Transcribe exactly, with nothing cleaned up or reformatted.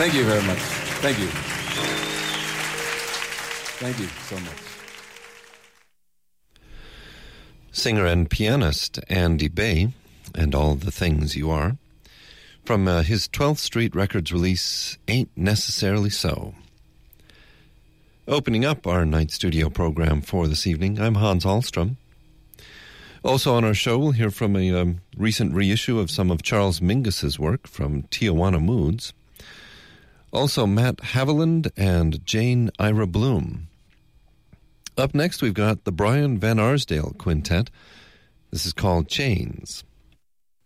Thank you very much. Thank you. Thank you so much. Singer and pianist Andy Bay, and All the Things You Are, from uh, his twelfth Street Records release, Ain't Necessarily So. Opening up our night studio program for this evening, I'm Hans Ahlstrom. Also on our show, we'll hear from a um, recent reissue of some of Charles Mingus's work from Tijuana Moods. Also Matt Haviland and Jane Ira Bloom. Up next, we've got the Brian Van Arsdale Quintet. This is called Chains.